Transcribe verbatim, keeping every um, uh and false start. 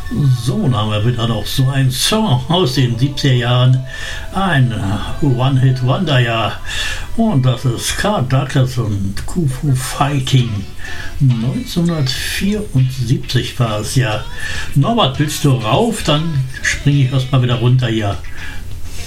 So, dann haben wir wieder noch so einen Song aus den siebziger Jahren. Ein One-Hit-Wonder, ja. Und das ist Carl Douglas und Kung Fu Fighting. neunzehnhundertvierundsiebzig war es ja. Norbert, willst du rauf? Dann springe ich erstmal wieder runter hier.